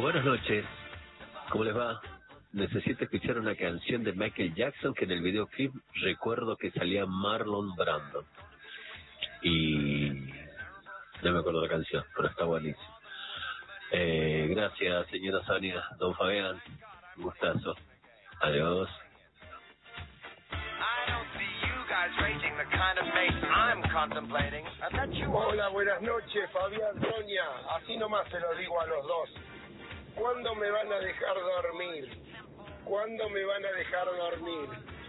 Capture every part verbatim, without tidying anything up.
Buenas noches, ¿cómo les va? Necesito escuchar una canción de Michael Jackson que en el videoclip recuerdo que salía Marlon Brando. Y no me acuerdo la canción, pero está buenísimo. Eh, gracias, señora Sonia, don Fabián, un gustazo. Adiós. Hola, buenas noches, Fabián, Sonia. Así nomás se lo digo a los dos. ¿Cuándo me van a dejar dormir? ¿Cuándo me van a dejar dormir?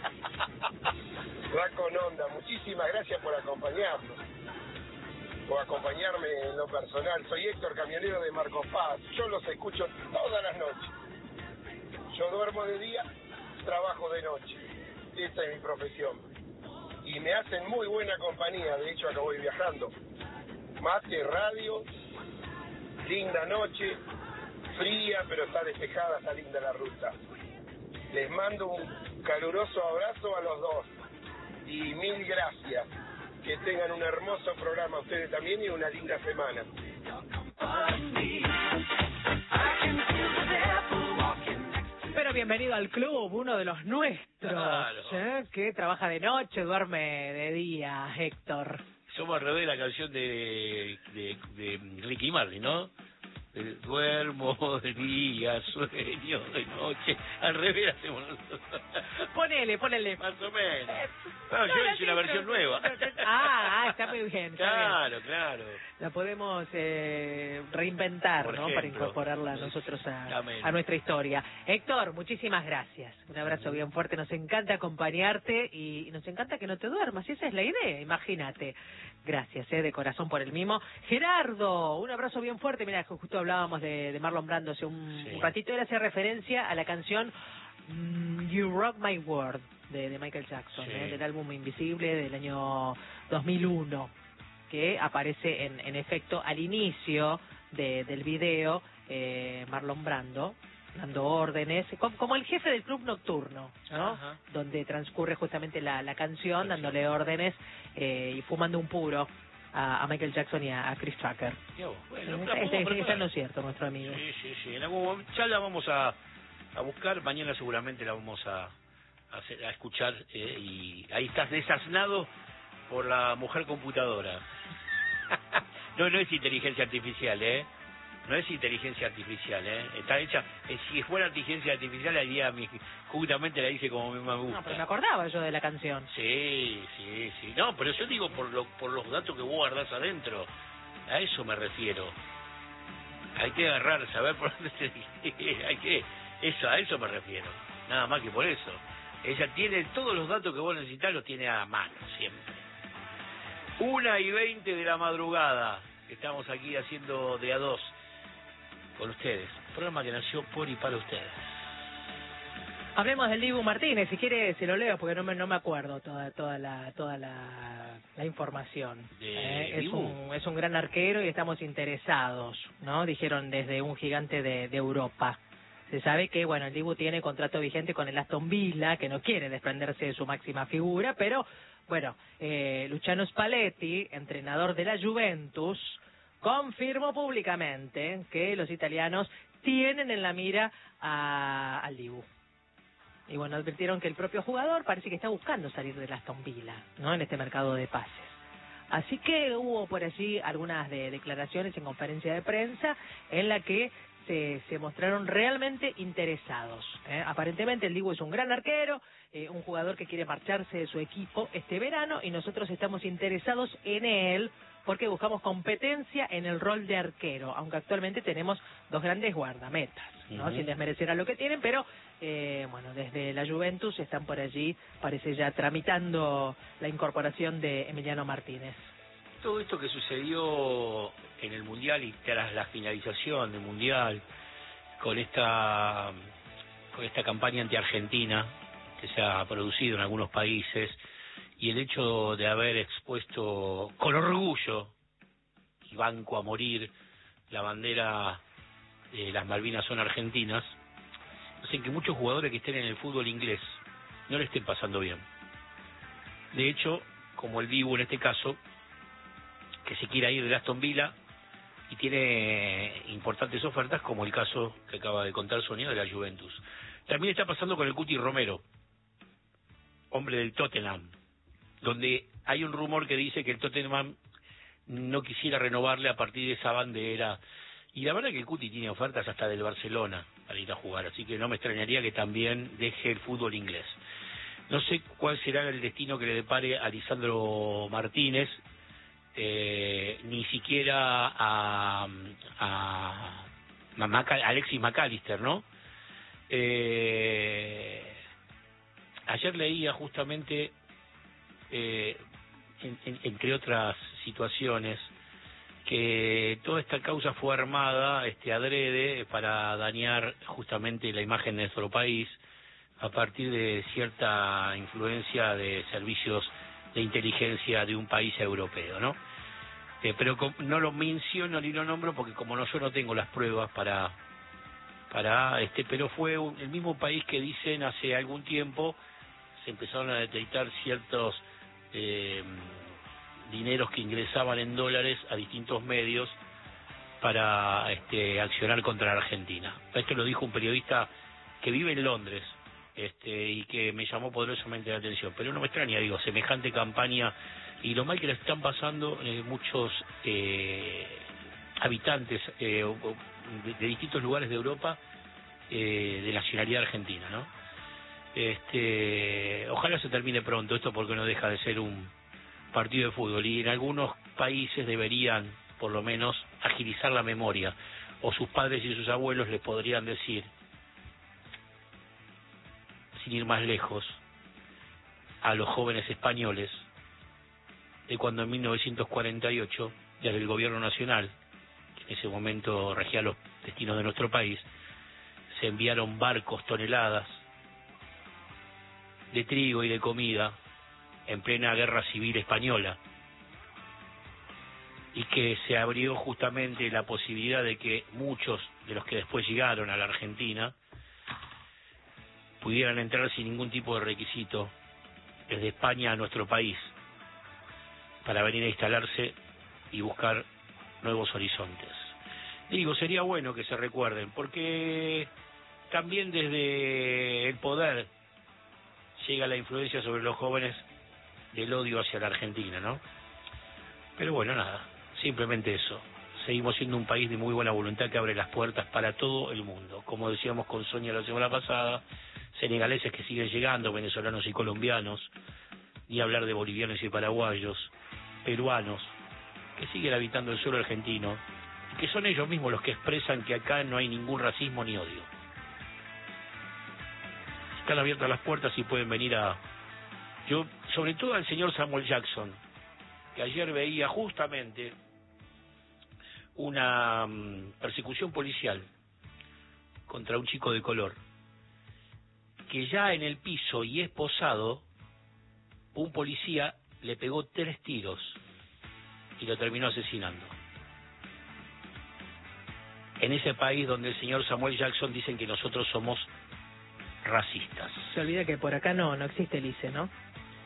Va con onda. Muchísimas gracias por acompañarnos. Por acompañarme en lo personal. Soy Héctor, camionero de Marcos Paz. Yo los escucho todas las noches. Yo duermo de día, trabajo de noche. Esa es mi profesión. Y me hacen muy buena compañía. De hecho, acá voy viajando. Mate, radio, linda noche, fría, pero está despejada, está linda la ruta. Les mando un caluroso abrazo a los dos. Y mil gracias. Que tengan un hermoso programa ustedes también y una linda semana. Pero bienvenido al club, uno de los nuestros, Claro. ¿eh? Que trabaja de noche, duerme de día, Héctor. Somos al revés de la canción de, de, de Ricky Martin, ¿no? Eh, Duermo de día, sueño de noche. Al revés hacemos nosotros. Ponele, ponele. Más o menos. Eh, No, yo no, hice una no, versión no, nueva. no, no, Ah, ah, está muy bien. Está Claro, bien. claro. La podemos eh, reinventar, Por ¿no? ejemplo. Para incorporarla nosotros a, Exactamente. a nuestra historia. Héctor, muchísimas gracias. Un abrazo bien fuerte. Nos encanta acompañarte y nos encanta que no te duermas. Y esa es la idea, imagínate. Gracias, eh, de corazón por el mimo. Gerardo, un abrazo bien fuerte. Mira, justo hablábamos de, de Marlon Brando hace un, Sí. un ratito. Él hacía referencia a la canción mm, You Rock My World de, de Michael Jackson, Sí. eh, del álbum Invisible del año dos mil uno, que aparece en, en efecto al inicio de, del video, eh, Marlon Brando dando órdenes, como, como el jefe del club nocturno, ¿no? Ajá. Donde transcurre justamente la, la canción, Perfecto. dándole órdenes eh, y fumando un puro a, a Michael Jackson y a, a Chris Tucker. Ya vos, bueno, la Este, podemos este, este preparar. no es cierto, nuestro amigo. Sí, sí, sí. En algún momento ya la vamos a, a buscar. Mañana seguramente la vamos a, a, hacer- a escuchar. eh, y ahí estás desasnado por la mujer computadora. No, no es inteligencia artificial, ¿eh? No es inteligencia artificial, ¿eh? Está hecha... eh, si fuera inteligencia artificial, haría mi, justamente la hice como a mí me gusta. No, pero me acordaba yo de la canción. Sí, sí, sí. No, pero yo digo por, lo, por los datos que vos guardás adentro. A eso me refiero. Hay que agarrar, saber por dónde te... Hay que... Eso, a eso me refiero. Nada más que por eso. Ella tiene todos los datos que vos necesitas, los tiene a mano, siempre. Una y veinte de la madrugada. Estamos aquí haciendo de a dos con ustedes. Programa que nació por y para ustedes. Hablemos del Dibu Martínez, si quiere se lo leo porque no me, no me acuerdo toda toda la toda la, la información. ¿De Eh, es, Dibu? un, es un gran arquero y estamos interesados, ¿no? Dijeron desde un gigante de, de Europa. Se sabe que, bueno, el Dibu tiene contrato vigente con el Aston Villa, que no quiere desprenderse de su máxima figura, pero, bueno, eh, Luciano Spalletti, entrenador de la Juventus, confirmó públicamente que los italianos tienen en la mira a, al Dibu. Y bueno, advirtieron que el propio jugador parece que está buscando salir del Aston Villa, ¿no? En este mercado de pases. Así que hubo por allí algunas de declaraciones en conferencia de prensa en la que se, se mostraron realmente interesados, ¿eh? Aparentemente el Dibu es un gran arquero, eh, un jugador que quiere marcharse de su equipo este verano y nosotros estamos interesados en él porque buscamos competencia en el rol de arquero, aunque actualmente tenemos dos grandes guardametas, ¿no? Ujú. Sin desmerecer a lo que tienen, pero eh, bueno, desde la Juventus están por allí, parece ya tramitando la incorporación de Emiliano Martínez. Todo esto que sucedió en el Mundial y tras la finalización del Mundial, con esta con esta campaña anti-argentina que se ha producido en algunos países, y el hecho de haber expuesto con orgullo y banco a morir la bandera de las Malvinas son argentinas, hacen que muchos jugadores que estén en el fútbol inglés no le estén pasando bien. De hecho, como el Dibu en este caso, que se quiera ir de Aston Villa, y tiene importantes ofertas, como el caso que acaba de contar Sonia de la Juventus. También está pasando con el Cuti Romero, hombre del Tottenham, donde hay un rumor que dice que el Tottenham no quisiera renovarle a partir de esa bandera, y la verdad que el Cuti tiene ofertas hasta del Barcelona para ir a jugar, así que no me extrañaría que también deje el fútbol inglés. No sé cuál será el destino que le depare a Lisandro Martínez, eh, ni siquiera a, a, a Maca, Alexis McAllister, ¿no? Eh, ayer leía justamente, eh, en, en, entre otras situaciones, que toda esta causa fue armada este adrede para dañar justamente la imagen de nuestro país a partir de cierta influencia de servicios de inteligencia de un país europeo, ¿no? Eh, pero com, no lo menciono ni lo nombro porque como no yo no tengo las pruebas para para este, pero fue un, el mismo país que dicen hace algún tiempo se empezaron a detectar ciertos eh, dineros que ingresaban en dólares a distintos medios para este, accionar contra la Argentina. Esto lo dijo un periodista que vive en Londres, este, y que me llamó poderosamente la atención. Pero no me extraña, digo, semejante campaña y lo mal que le están pasando eh, muchos eh, habitantes eh, de, de distintos lugares de Europa eh, de nacionalidad argentina, ¿no? Este, ojalá se termine pronto esto porque no deja de ser un partido de fútbol y en algunos países deberían por lo menos agilizar la memoria o sus padres y sus abuelos les podrían decir, sin ir más lejos, a los jóvenes españoles de cuando en mil novecientos cuarenta y ocho, desde el gobierno nacional, que en ese momento regía los destinos de nuestro país, se enviaron barcos, toneladas de trigo y de comida en plena guerra civil española, y que se abrió justamente la posibilidad de que muchos de los que después llegaron a la Argentina pudieran entrar sin ningún tipo de requisito desde España a nuestro país para venir a instalarse y buscar nuevos horizontes. Digo, sería bueno que se recuerden, porque también desde el poder llega la influencia sobre los jóvenes del odio hacia la Argentina, ¿no? Pero bueno, nada, simplemente eso. Seguimos siendo un país de muy buena voluntad que abre las puertas para todo el mundo. Como decíamos con Sonia la semana pasada, senegaleses que siguen llegando, venezolanos y colombianos, ni hablar de bolivianos y paraguayos, peruanos, que siguen habitando el suelo argentino, y que son ellos mismos los que expresan que acá no hay ningún racismo ni odio. Están abiertas las puertas y pueden venir a... Yo, sobre todo al señor Samuel Jackson, que ayer veía justamente una um, persecución policial contra un chico de color, que ya en el piso y esposado, un policía le pegó tres tiros y lo terminó asesinando. En ese país donde el señor Samuel Jackson dicen que nosotros somos racistas. Se olvida que por acá no, no existe el I C E, ¿no?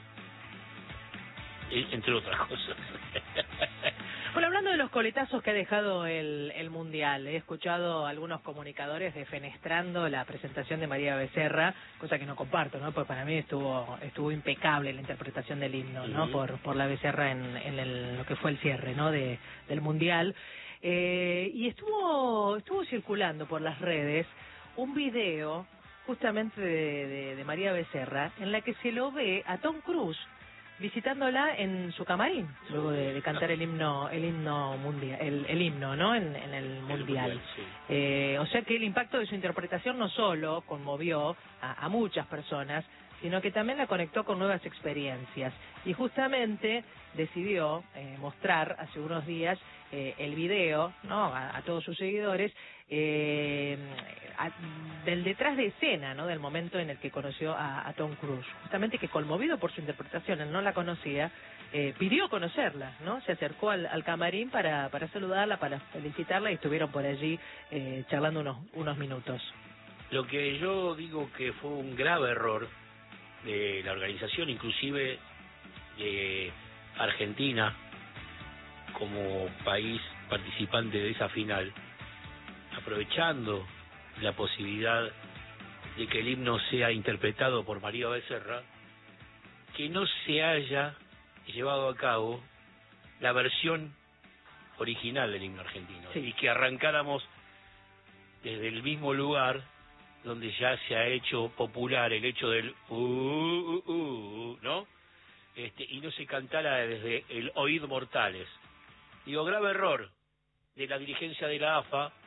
Entre otras cosas. Bueno, hablando de los coletazos que ha dejado el, el Mundial, he escuchado a algunos comunicadores defenestrando la presentación de María Becerra, cosa que no comparto, ¿no? Pues para mí estuvo estuvo impecable la interpretación del himno, ¿no? Uh-huh. Por por la Becerra en, en el, lo que fue el cierre, ¿no? De del Mundial. Eh, y estuvo estuvo circulando por las redes un video justamente de, de, de María Becerra en la que se lo ve a Tom Cruise visitándola en su camarín luego de, de cantar el himno el himno mundial el, el himno no en, en el mundial, el mundial sí. eh, o sea que el impacto de su interpretación no solo conmovió a, a muchas personas, sino que también la conectó con nuevas experiencias y justamente decidió eh, mostrar hace unos días eh, el video, no a, a todos sus seguidores eh, a, del detrás de escena, no del momento en el que conoció a, a Tom Cruise, justamente que conmovido por su interpretación, él no la conocía, eh, pidió conocerla, no se acercó al, al camarín para para saludarla, para felicitarla y estuvieron por allí eh, charlando unos unos minutos. Lo que yo digo que fue un grave error de la organización, inclusive de Argentina como país participantes de esa final, aprovechando la posibilidad de que el himno sea interpretado por María Becerra, que no se haya llevado a cabo la versión original del himno argentino, sí. Y que arrancáramos desde el mismo lugar donde ya se ha hecho popular el hecho del uh, uh, uh, uh, ¿no? Este, y no se cantara desde el oíd mortales. Digo, grave error de la dirigencia de la A F A,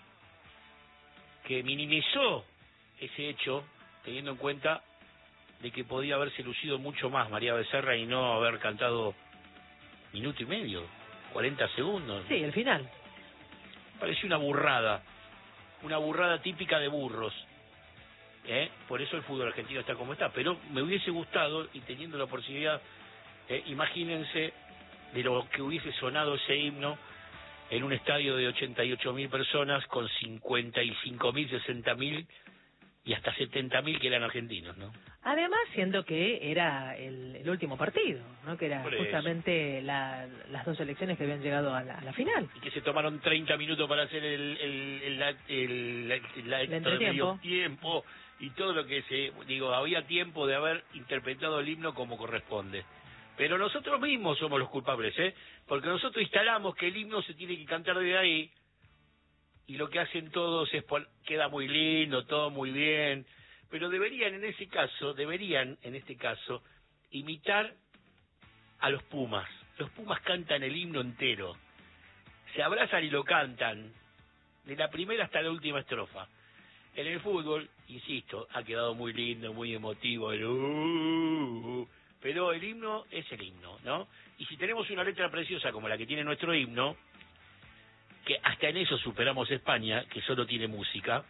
que minimizó ese hecho, teniendo en cuenta de que podía haberse lucido mucho más María Becerra y no haber cantado minuto y medio, cuarenta segundos. Sí, el final. Pareció una burrada, una burrada típica de burros. ¿Eh? Por eso el fútbol argentino está como está, pero me hubiese gustado, y teniendo la posibilidad, eh, imagínense de lo que hubiese sonado ese himno en un estadio de ochenta y ocho mil personas con cincuenta y cinco mil, sesenta mil y hasta setenta mil que eran argentinos, ¿no? Además, siendo que era el, el último partido, ¿no? Que era justamente la, las dos selecciones que habían llegado a la, a la final. Y que se tomaron treinta minutos para hacer el el el, el, el, el, el, el medio tiempo y todo lo que se... Digo, había tiempo de haber interpretado el himno como corresponde. Pero nosotros mismos somos los culpables, ¿eh? Porque nosotros instalamos que el himno se tiene que cantar de ahí, y lo que hacen todos es pon... queda muy lindo, todo muy bien, pero deberían en ese caso, deberían en este caso, imitar a los Pumas. Los Pumas cantan el himno entero, se abrazan y lo cantan, de la primera hasta la última estrofa. En el fútbol, insisto, ha quedado muy lindo, muy emotivo, el uh, uh, pero el himno es el himno, ¿no? Y si tenemos una letra preciosa como la que tiene nuestro himno, que hasta en eso superamos a España, que solo tiene música,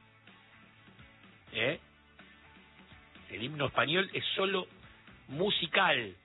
¿eh? El himno español es solo musical.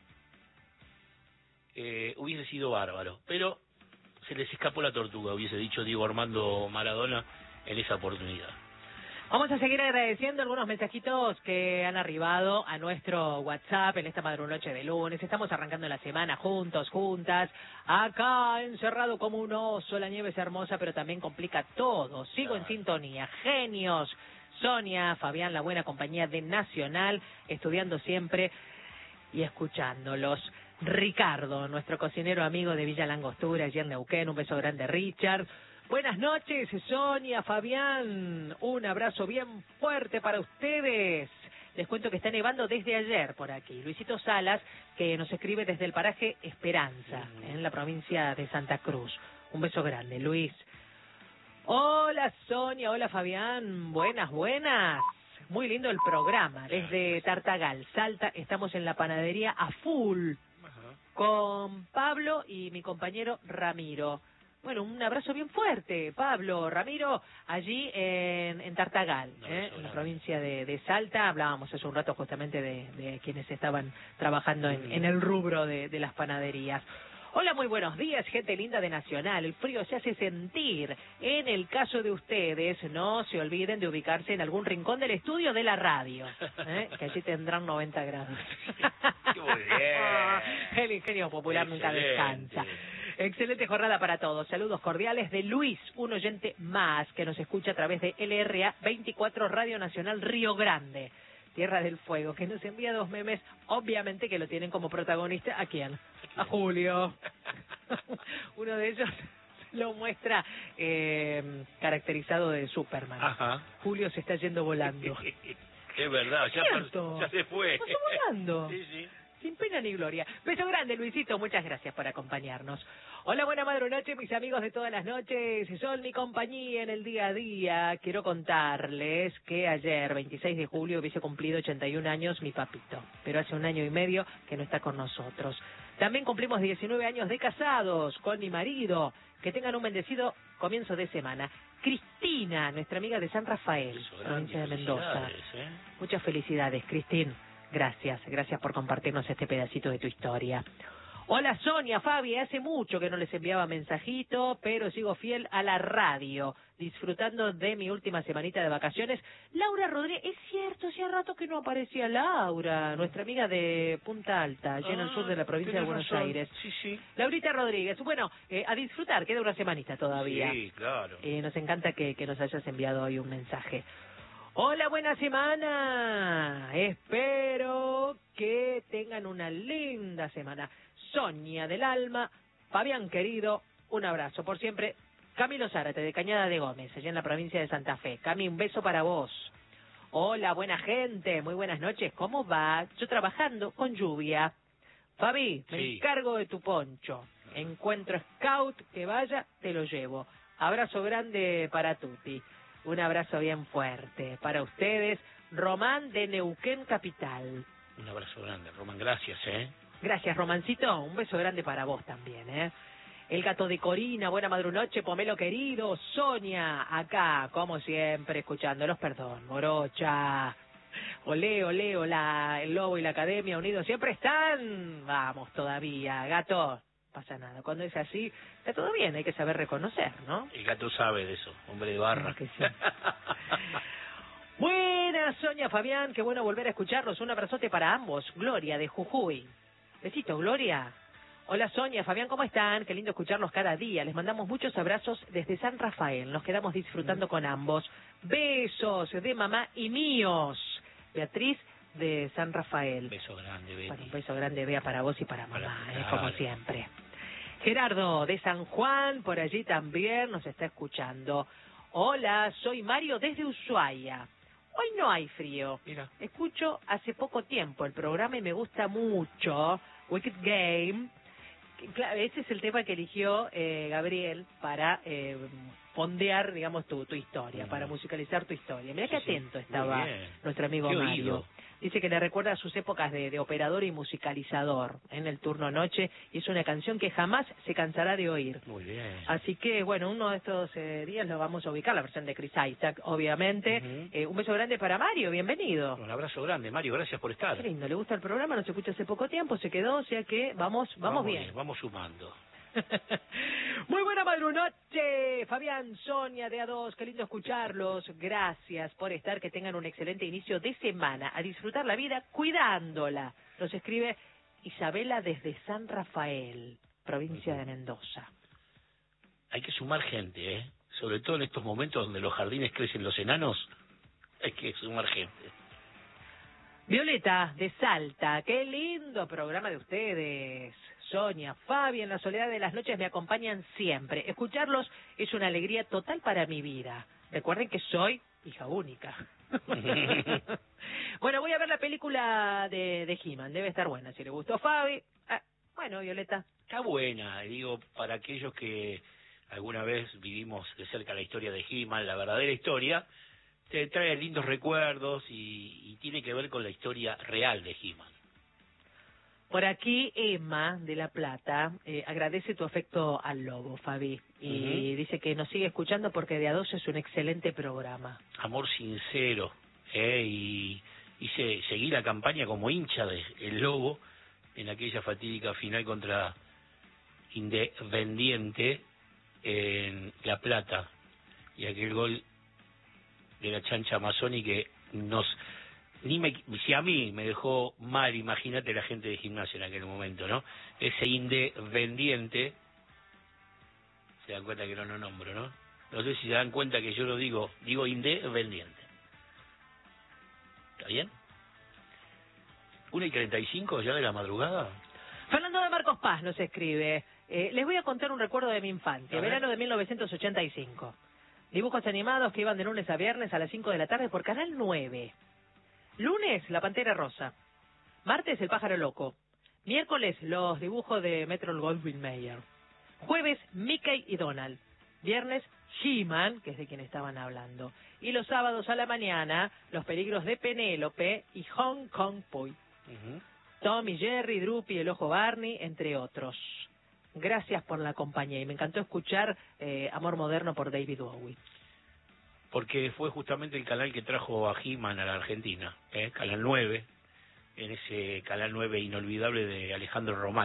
Eh, hubiese sido bárbaro, pero se les escapó la tortuga, hubiese dicho Diego Armando Maradona en esa oportunidad. Vamos a seguir agradeciendo algunos mensajitos que han arribado a nuestro WhatsApp en esta madrunoche de lunes. Estamos arrancando la semana juntos, juntas. Acá, encerrado como un oso, la nieve es hermosa, pero también complica todo. Sigo en sintonía. Genios. Sonia, Fabián, la buena compañía de Nacional, estudiando siempre y escuchándolos. Ricardo, nuestro cocinero amigo de Villa Langostura, allí en Neuquén. Un beso grande, Richard. Buenas noches, Sonia, Fabián, un abrazo bien fuerte para ustedes. Les cuento que está nevando desde ayer por aquí. Luisito Salas, que nos escribe desde el paraje Esperanza, en la provincia de Santa Cruz. Un beso grande, Luis. Hola, Sonia, hola, Fabián, buenas, buenas. Muy lindo el programa, desde Tartagal, Salta, estamos en la panadería a full, con Pablo y mi compañero Ramiro. Bueno, un abrazo bien fuerte, Pablo, Ramiro, allí en, en Tartagal, ¿eh? En la provincia de, de Salta. Hablábamos hace un rato justamente de, de quienes estaban trabajando en, en el rubro de, de las panaderías. Hola, muy buenos días, gente linda de Nacional. El frío se hace sentir. En el caso de ustedes, no se olviden de ubicarse en algún rincón del estudio de la radio, ¿eh? Que allí tendrán noventa grados. Muy bien. El ingenio popular Excelente. Nunca descansa. Excelente jornada para todos. Saludos cordiales de Luis, un oyente más que nos escucha a través de L R A veinticuatro Radio Nacional Río Grande, Tierra del Fuego, que nos envía dos memes, obviamente que lo tienen como protagonista. ¿A quién? A Julio. Uno de ellos lo muestra eh, caracterizado de Superman. Ajá. Julio se está yendo volando. Es verdad, ya, ya se fue. Pasó volando. Sí, sí. Sin pena ni gloria. Beso grande, Luisito. Muchas gracias por acompañarnos. Hola, buena madrugada, mis amigos de todas las noches. Son mi compañía en el día a día. Quiero contarles que ayer, veintiséis de julio, hubiese cumplido ochenta y un años mi papito. Pero hace un año y medio que no está con nosotros. También cumplimos diecinueve años de casados con mi marido. Que tengan un bendecido comienzo de semana. Cristina, nuestra amiga de San Rafael, provincia de Mendoza. ¿eh? Muchas felicidades, Cristina. Gracias, gracias por compartirnos este pedacito de tu historia. Hola Sonia, Fabi, hace mucho que no les enviaba mensajito, pero sigo fiel a la radio, disfrutando de mi última semanita de vacaciones. Laura Rodríguez, es cierto, hacía rato que no aparecía Laura, nuestra amiga de Punta Alta, allá ah, en el sur de la provincia de Buenos razón. Aires. Sí, sí. Laurita Rodríguez, bueno, eh, a disfrutar, queda una semanita todavía. Sí, claro. Eh, nos encanta que, que nos hayas enviado hoy un mensaje. Hola, buena semana. Espero que tengan una linda semana. Sonia del alma, Fabián querido, un abrazo por siempre. Camilo Zárate de Cañada de Gómez, allá en la provincia de Santa Fe. Cami, un beso para vos. Hola, buena gente, muy buenas noches. ¿Cómo va? Yo trabajando con lluvia. Fabi, me sí. encargo de tu poncho. Encuentro scout que vaya, te lo llevo. Abrazo grande para Tuti. Un abrazo bien fuerte para ustedes. Román de Neuquén Capital. Un abrazo grande, Román, gracias, ¿eh? Gracias, Romancito. Un beso grande para vos también, ¿eh? El gato de Corina, buena madrunoche, Pomelo querido, Sonia, acá, como siempre, escuchándolos, perdón, Morocha. Olé, olé, hola, el Lobo y la Academia unidos siempre están. Vamos todavía, gato. Pasa nada. Cuando es así, está todo bien, hay que saber reconocer, ¿no? El gato sabe de eso, hombre de barra. Que sí. Buenas, Sonia, Fabián, qué bueno volver a escucharlos. Un abrazote para ambos. Gloria de Jujuy. Besito, Gloria. Hola, Sonia, Fabián, ¿cómo están? Qué lindo escucharlos cada día. Les mandamos muchos abrazos desde San Rafael. Nos quedamos disfrutando con ambos. Besos de mamá y míos. Beatriz de San Rafael. Beso grande, Betty. Bueno, un beso grande, Bea, para vos y para mamá, para, eh, como siempre. Gerardo de San Juan, por allí también nos está escuchando. Hola, soy Mario desde Ushuaia. Hoy no hay frío. Mira. Escucho hace poco tiempo el programa y me gusta mucho. Wicked Game. Claro, ese es el tema que eligió eh, Gabriel para eh, fondear, digamos, tu, tu historia, mm. para musicalizar tu historia. Mira sí, qué atento sí. estaba nuestro amigo qué Mario. Oído. Dice que le recuerda a sus épocas de, de operador y musicalizador en el turno noche, y es una canción que jamás se cansará de oír. Muy bien. Así que, bueno, uno de estos eh, días lo vamos a ubicar, la versión de Chris Isaac, obviamente. Uh-huh. eh, un beso grande para Mario, bienvenido. Un abrazo grande, Mario, gracias por estar. Qué lindo, le gusta el programa, nos escucha hace poco tiempo, se quedó, o sea que vamos, vamos, vamos bien. bien. Vamos sumando. Muy buena madrunoche, Fabián, Sonia de A dos, qué lindo escucharlos. Gracias por estar, que tengan un excelente inicio de semana, a disfrutar la vida cuidándola. Nos escribe Isabela desde San Rafael, provincia de Mendoza. Hay que sumar gente, ¿eh? Sobre todo en estos momentos donde los jardines crecen los enanos, hay que sumar gente. Violeta de Salta, qué lindo programa de ustedes. Sonia, Fabi, en la soledad de las noches me acompañan siempre. Escucharlos es una alegría total para mi vida. Recuerden que soy hija única. Bueno, voy a ver la película de, de He-Man. Debe estar buena. Si le gustó Fabi. Ah, bueno, Violeta. Está buena. Digo, para aquellos que alguna vez vivimos de cerca la historia de He-Man, la verdadera historia, te trae lindos recuerdos y, y tiene que ver con la historia real de He-Man. Por aquí Emma de La Plata eh, agradece tu afecto al lobo, Fabi, y uh-huh. dice que nos sigue escuchando porque de A dos es un excelente programa. Amor sincero, eh, y hice, seguí la campaña como hincha de El Lobo en aquella fatídica final contra Independiente en La Plata, y aquel gol de la chancha Mazzoni que nos... Ni me, si a mí me dejó mal, imagínate la gente de Gimnasia en aquel momento, ¿no? Ese Independiente, se dan cuenta que no lo nombro, ¿no? No sé si se dan cuenta que yo lo digo, digo Independiente. ¿Está bien? ¿una y treinta y cinco ya de la madrugada? Fernando de Marcos Paz nos escribe, eh, les voy a contar un recuerdo de mi infancia, verano de mil novecientos ochenta y cinco. Dibujos animados que iban de lunes a viernes a las cinco de la tarde por Canal nueve. Lunes, La Pantera Rosa. Martes, El Pájaro Loco. Miércoles, los dibujos de Metro-Goldwyn-Mayer. Jueves, Mickey y Donald. Viernes, He-Man, que es de quien estaban hablando. Y los sábados a la mañana, Los Peligros de Penélope y Hong Kong Poi. Uh-huh. Tom y Jerry, Droopy, El Ojo Barney, entre otros. Gracias por la compañía. Y me encantó escuchar eh, Amor Moderno por David Bowie. Porque fue justamente el canal que trajo a He-Man a la Argentina, ¿eh? Canal nueve, en ese Canal nueve inolvidable de Alejandro Romay,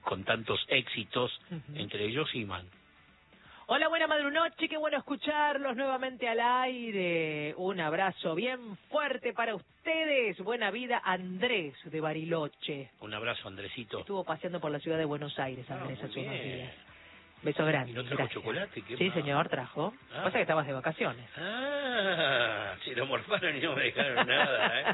con tantos éxitos, Uh-huh. entre ellos Iman. Hola, buena madrunoche, qué bueno escucharlos nuevamente al aire. Un abrazo bien fuerte para ustedes. Buena vida, Andrés de Bariloche. Un abrazo, Andresito. Estuvo paseando por la ciudad de Buenos Aires, Andrés, Ah, hace muy unos bien. días. Beso grande. ¿Y no trajo gracias. chocolate? ¿Qué Sí, más? señor, trajo. Ah. Pasa que estabas de vacaciones. Ah, si lo morfaron y no me dejaron nada, ¿eh?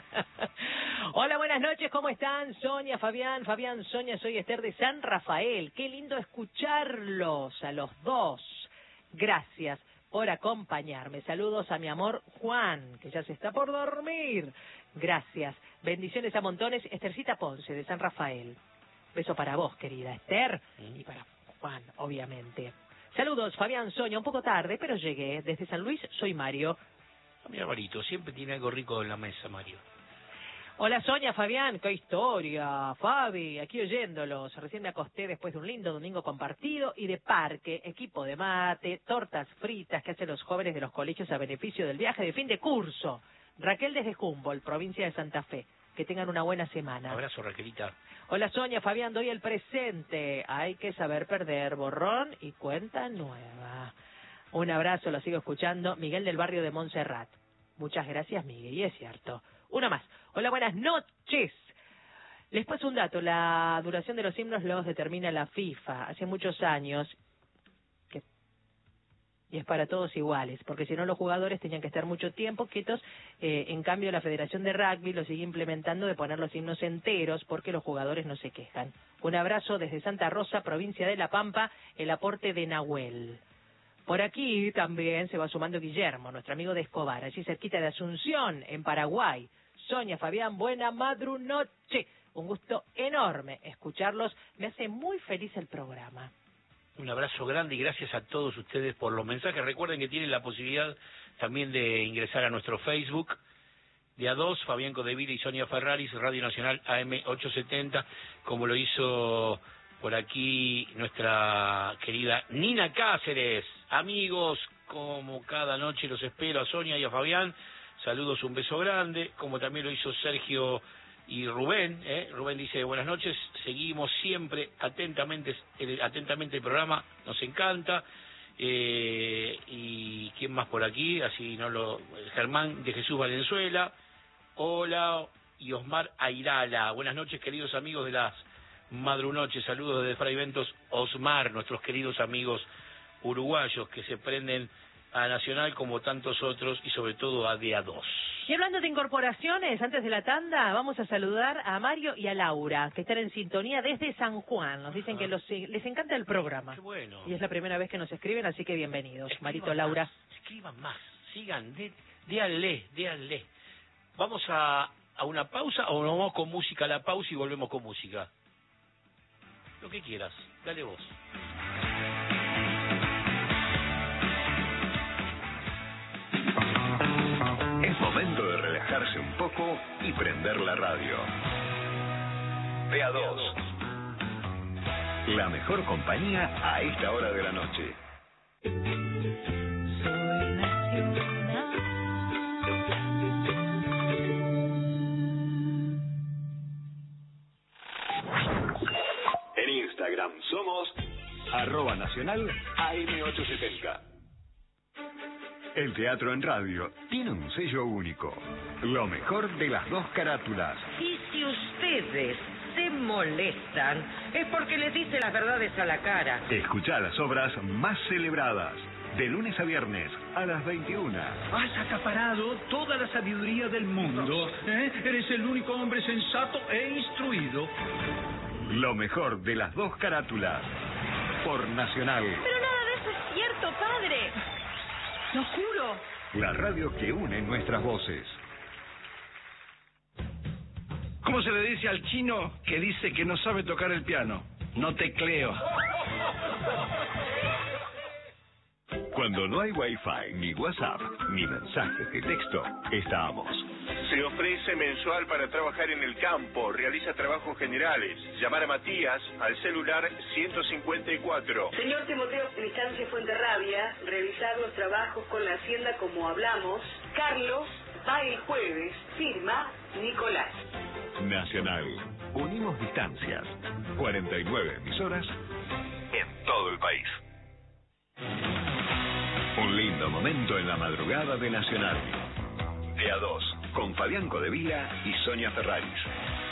Hola, buenas noches, ¿cómo están? Sonia, Fabián, Fabián, Sonia, soy Esther de San Rafael. Qué lindo escucharlos a los dos. Gracias por acompañarme. Saludos a mi amor Juan, que ya se está por dormir. Gracias. Bendiciones a montones. Estercita Ponce, de San Rafael. Beso para vos, querida Esther, y para Juan, obviamente. Saludos, Fabián, Sonia, un poco tarde, pero llegué. Desde San Luis, soy Mario. Mira, Marito, siempre tiene algo rico en la mesa, Mario. Hola, Sonia, Fabián, qué historia. Fabi, aquí oyéndolos. Recién me acosté después de un lindo domingo compartido y de parque, equipo de mate, tortas fritas que hacen los jóvenes de los colegios a beneficio del viaje de fin de curso. Raquel desde Humboldt, provincia de Santa Fe. Que tengan una buena semana. Abrazo, Raquelita. Hola, Sonia, Fabián, doy el presente. Hay que saber perder, borrón y cuenta nueva. Un abrazo, lo sigo escuchando. Miguel del barrio de Montserrat. Muchas gracias, Miguel, y es cierto. Una más. Hola, buenas noches. Les paso un dato. La duración de los himnos los determina la FIFA. Hace muchos años... que y es para todos iguales, porque si no los jugadores tenían que estar mucho tiempo quietos. Eh, en cambio, la Federación de Rugby lo sigue implementando de poner los himnos enteros porque los jugadores no se quejan. Un abrazo desde Santa Rosa, provincia de La Pampa, el aporte de Nahuel. Por aquí también se va sumando Guillermo, nuestro amigo de Escobar, allí cerquita de Asunción, en Paraguay. Sonia, Fabián, buena madrunoche. Un gusto enorme escucharlos. Me hace muy feliz el programa. Un abrazo grande y gracias a todos ustedes por los mensajes. Recuerden que tienen la posibilidad también de ingresar a nuestro Facebook de A dos, Fabián Codevila y Sonia Ferraris, Radio Nacional A M ochocientos setenta, como lo hizo por aquí nuestra querida Nina Cáceres. Amigos, como cada noche los espero a Sonia y a Fabián. Saludos, un beso grande, como también lo hizo Sergio y Rubén. ¿eh? Rubén dice, buenas noches, seguimos siempre atentamente el, atentamente el programa, nos encanta. Eh, y quién más por aquí, así no lo... Germán de Jesús Valenzuela. Hola, y Osmar Airala. Buenas noches, queridos amigos de las madrunoches. Saludos desde Fray Ventos, Osmar, nuestros queridos amigos uruguayos que se prenden a Nacional como tantos otros y sobre todo a D A dos. Y hablando de incorporaciones, antes de la tanda, vamos a saludar a Mario y a Laura, que están en sintonía desde San Juan. Nos dicen Ajá. que los, les encanta el programa. Qué bueno. Y es la primera vez que nos escriben, así que bienvenidos. Escriban Marito, más, Laura. escriban más, sigan, dé, déanle, déanle. Vamos a, a una pausa o nos vamos con música a la pausa y volvemos con música. Lo que quieras, dale vos. Es momento de relajarse un poco y prender la radio. D A dos. La mejor compañía a esta hora de la noche. Soy nacional. En Instagram somos arroba nacional A M ochocientos setenta. El teatro en radio tiene un sello único. Lo mejor de las dos carátulas. Y si ustedes se molestan, es porque les dice las verdades a la cara. Escuchá las obras más celebradas. De lunes a viernes a las veintiuna. Has acaparado toda la sabiduría del mundo. ¿eh? Eres el único hombre sensato e instruido. Lo mejor de las dos carátulas. Por Nacional. Pero nada de eso es cierto, padre. Lo juro. La radio que une nuestras voces. ¿Cómo se le dice al chino que dice que no sabe tocar el piano? No tecleo. Cuando no hay Wi-Fi, ni WhatsApp, ni mensajes de texto, estamos. Se ofrece mensual para trabajar en el campo, realiza trabajos generales. Llamar a Matías al celular ciento cincuenta y cuatro. Señor Timoteo Cristancia Fuenterrabia, revisar los trabajos con la Hacienda como hablamos. Carlos va el jueves, firma Nicolás. Nacional. Unimos distancias. cuarenta y nueve emisoras en todo el país. Un lindo momento en la madrugada de Nacional. De a dos, con Fabián Codevila y Sonia Ferraris.